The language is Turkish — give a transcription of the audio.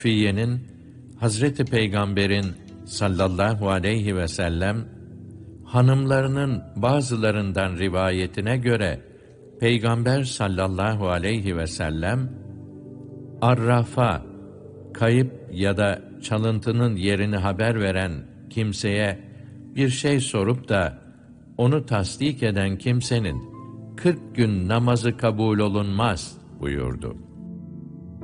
Fiye'nin Hazreti Peygamber'in sallallahu aleyhi ve sellem hanımlarının bazılarından rivayetine göre Peygamber sallallahu aleyhi ve sellem arrafa, kayıp ya da çalıntının yerini haber veren kimseye bir şey sorup da onu tasdik eden kimsenin 40 gün namazı kabul olunmaz buyurdu.